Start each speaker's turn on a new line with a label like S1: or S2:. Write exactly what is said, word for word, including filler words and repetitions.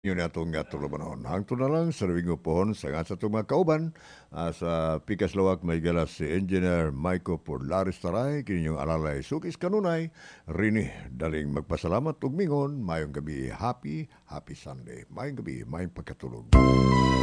S1: Yun atong nga tulumanon. Hangtod na lang sa ring pohon sa nga sa itong mga kauban. Ah, sa Pikas Lawak may galas si Engineer Maiko Porlaris Taray. Kininyong alalay Sukis Kanunay. Rini, daling magpasalamat ug mingon. Mayong gabi, happy, happy Sunday. Mayong gabi, mayong pagkatulog.